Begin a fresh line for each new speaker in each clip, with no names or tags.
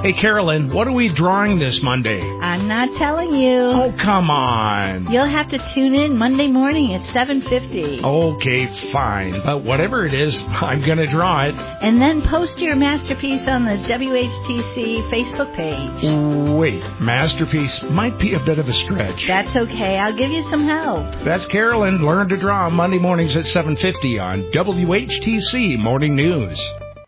Hey, Carolyn, what are we drawing this Monday?
I'm not telling you.
Oh, come on.
You'll have to tune in Monday morning at 7:50.
Okay, fine. But whatever it is, I'm going to draw it.
And then post your masterpiece on the WHTC Facebook page.
Wait, masterpiece might be a bit of a stretch.
That's okay. I'll give you some help.
That's Carolyn. Learn to draw Monday mornings at 7:50 on WHTC Morning News.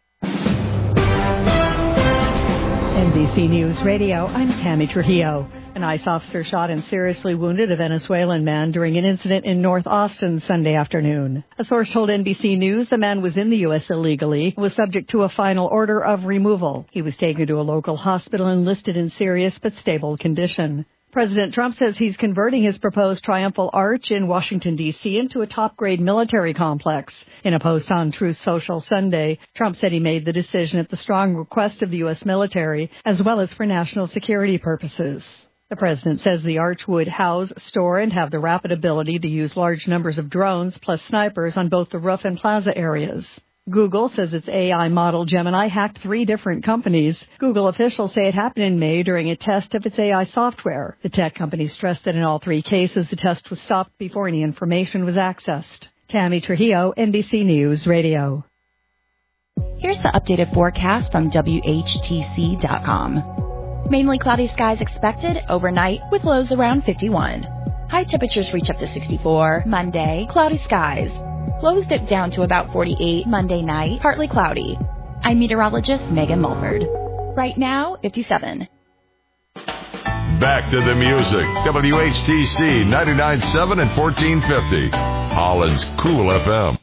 NBC News Radio, I'm Tammy Trujillo. An ICE officer shot and seriously wounded a Venezuelan man during an incident in North Austin Sunday afternoon. A source told NBC News the man was in the U.S. illegally and was subject to a final order of removal. He was taken to a local hospital and listed in serious but stable condition. President Trump says he's converting his proposed Triumphal Arch in Washington, D.C. into a top-grade military complex. In a post on Truth Social Sunday, Trump said he made the decision at the strong request of the U.S. military, as well as for national security purposes. The president says the arch would house, store, and have the rapid ability to use large numbers of drones plus snipers on both the roof and plaza areas. Google says its AI model Gemini hacked 3 different companies. Google officials say it happened in May during a test of its AI software. The tech company stressed that in all 3 cases, the test was stopped before any information was accessed. Tammy Trujillo, NBC News Radio.
Here's the updated forecast from WHTC.com. Mainly cloudy skies expected overnight with lows around 51. High temperatures reach up to 64. Monday, cloudy skies. Lows dip down to about 48 Monday night, partly cloudy. I'm meteorologist Megan Mulford. Right now, 57.
Back to the music. WHTC 99.7 and 1450. Holland's Cool FM.